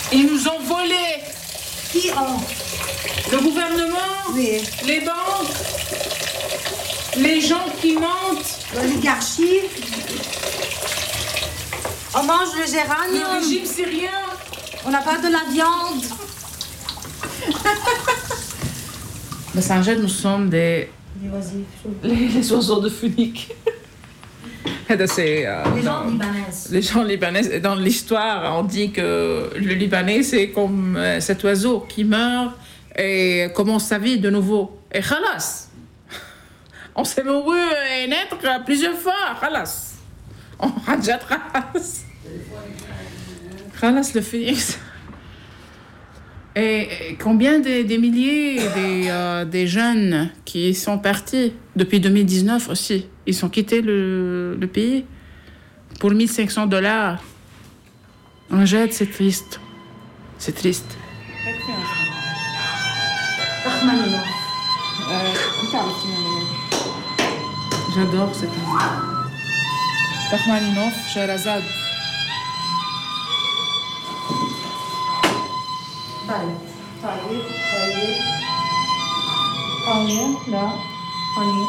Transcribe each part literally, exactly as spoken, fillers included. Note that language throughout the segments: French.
Ils nous ont volés. Qui ont? Le gouvernement, Oui. les banques, les gens qui mentent. L'oligarchie. On mange le Le géranium. régime syrien. On n'a pas de la viande. Bassanjed, nous sommes des... Les, les oiseaux de Phoenix. C'est, euh, Les gens dans- libanaises. Les gens libanais. Dans l'histoire, on dit que le Libanais, c'est comme euh, cet oiseau qui meurt et commence sa vie de nouveau. Et khalas. On s'est mouru et naître plusieurs fois. Khalas. On rajat khalas. Khalas, le phénix. Et, et combien des, des milliers des, euh, des jeunes qui sont partis depuis deux mille dix-neuf aussi. Ils ont quitté le, le pays pour mille cinq cents dollars. Un jet, c'est triste. C'est triste. J'adore cette musique. Rachmaninov, Sherazade. طيب طيب طيب طيب لا طيب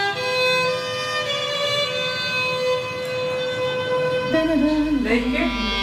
Like it?